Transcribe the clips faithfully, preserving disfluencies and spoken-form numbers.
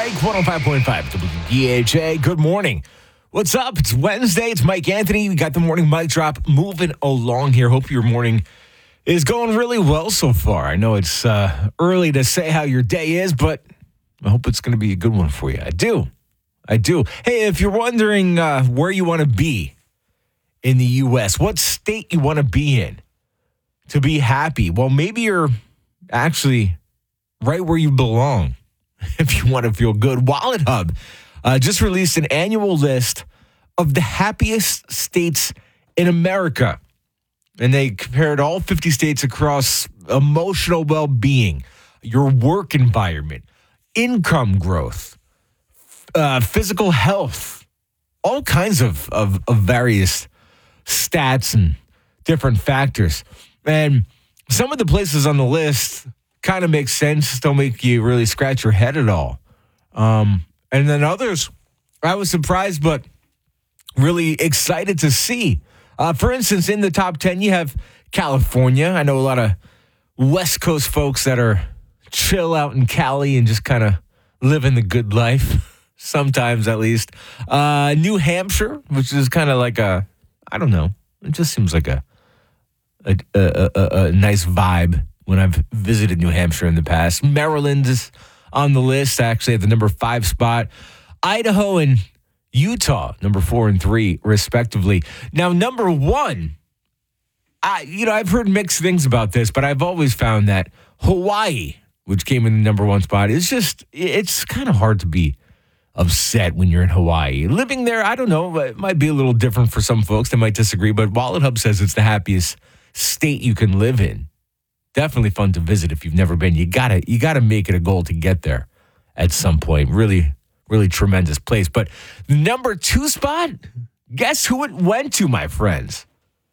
break. one oh five point five W D H A. Good morning. What's up? It's Wednesday. It's Mike Anthony. We got the morning mic drop moving along here. Hope your morning is going really well so far. I know it's uh, early to say how your day is, but I hope it's going to be a good one for you. I do. I do. Hey, if you're wondering uh, where you want to be in the U S, what state you want to be in to be happy, well, maybe you're actually right where you belong if you want to feel good. Wallet Hub uh, just released an annual list of the happiest states in America. And they compared all fifty states across emotional well-being, your work environment, income growth, uh, physical health, all kinds of, of, of various stats and different factors. And some of the places on the list kind of make sense, don't make you really scratch your head at all. Um, and then others, I was surprised, but really excited to see. Uh, for instance, in the top ten, you have California. I know a lot of West Coast folks that are chill out in Cali and just kind of living the good life, sometimes at least. Uh, New Hampshire, which is kind of like a, I don't know, it just seems like a a, a, a, a nice vibe when I've visited New Hampshire in the past. Maryland is on the list, actually, at the number five spot. Idaho and Utah, number four and three, respectively. Now, number one, I you know, I've heard mixed things about this, but I've always found that Hawaii, which came in the number one spot, is just, it's kind of hard to be upset when you're in Hawaii. Living there, I don't know, it might be a little different for some folks. They might disagree, but Wallet Hub says it's the happiest state you can live in. Definitely fun to visit if you've never been. You gotta, you gotta make it a goal to get there at some point. Really, really tremendous place. But the number two spot, guess who it went to, my friends?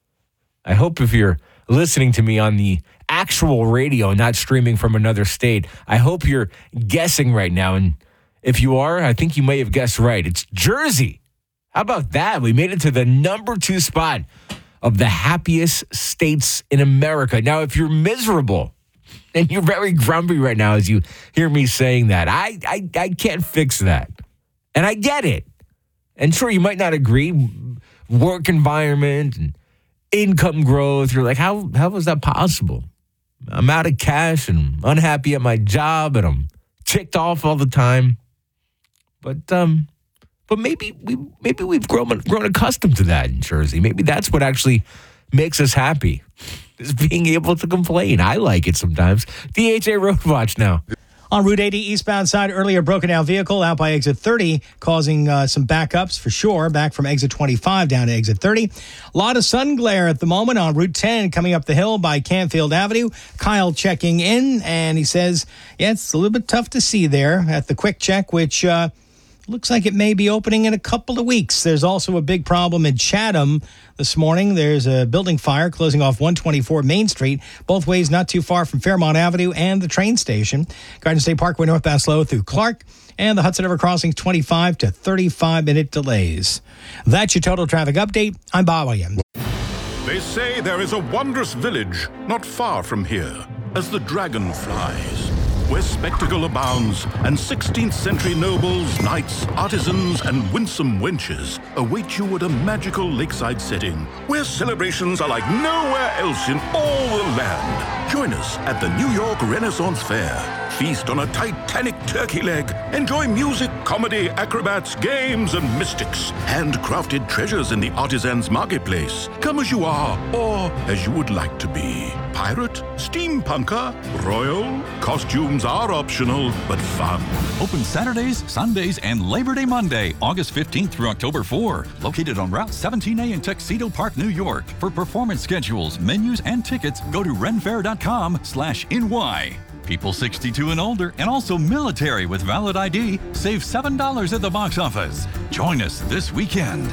I hope if you're listening to me on the actual radio, not streaming from another state, I hope you're guessing right now. And if you are, I think you may have guessed right. It's Jersey. How about that? We made it to the number two spot of the happiest states in America. Now, if you're miserable and you're very grumpy right now as you hear me saying that, I, I, I can't fix that. And I get it. And sure, you might not agree. Work environment and income growth. You're like, how how was that possible? I'm out of cash and unhappy at my job and I'm ticked off all the time. But um, but maybe we maybe we've grown grown accustomed to that in Jersey. Maybe that's what actually makes us happy, is being able to complain. I like it sometimes. D H A Road Watch now. On Route eighty eastbound side, earlier broken down vehicle out by exit thirty, causing uh, some backups for sure, back from exit twenty-five down to exit thirty. A lot of sun glare at the moment on Route ten coming up the hill by Canfield Avenue. Kyle checking in, and he says, yeah, it's a little bit tough to see there at the quick check, which uh, looks like it may be opening in a couple of weeks. There's also a big problem in Chatham this morning. There's a building fire closing off one twenty-four Main Street, both ways not too far from Fairmont Avenue and the train station. Garden State Parkway northbound slow through Clark, and the Hudson River Crossing twenty-five to thirty-five minute delays. That's your total traffic update. I'm Bob Williams. They say there is a wondrous village not far from here, as the dragon flies, where spectacle abounds, and sixteenth century nobles, knights, artisans, and winsome wenches await you at a magical lakeside setting, where celebrations are like nowhere else in all the land. Join us at the New York Renaissance Fair. Feast on a titanic turkey leg. Enjoy music, comedy, acrobats, games, and mystics. Handcrafted treasures in the artisans' marketplace. Come as you are, or as you would like to be. Pirate, steampunker, royal. Costumes are optional, but fun. Open Saturdays, Sundays, and Labor Day Monday, August fifteenth through October fourth. Located on Route seventeen A in Tuxedo Park, New York. For performance schedules, menus, and tickets, go to renfair.com slash NY. People sixty-two and older, and also military with valid I D, save seven dollars at the box office. Join us this weekend.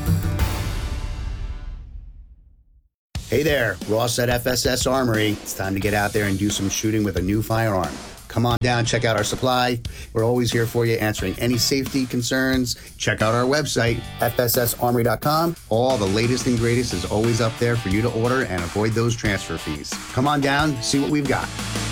Hey there, Ross at F S S Armory. It's time to get out there and do some shooting with a new firearm. Come on down, check out our supply. We're always here for you, answering any safety concerns. Check out our website, F S S armory dot com. All the latest and greatest is always up there for you to order and avoid those transfer fees. Come on down, see what we've got.